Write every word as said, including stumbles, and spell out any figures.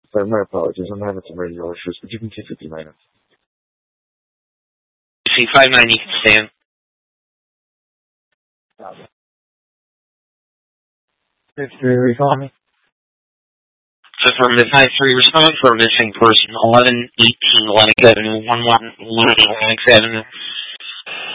Sorry, my apologies. I'm having some radio issues, but you can take fifty-nine. C five nine, you can stand. fifty-three, are you calling me? So for the five three, respond for a missing person, eleven eighteen Lennox Avenue, one one one Lennox Avenue.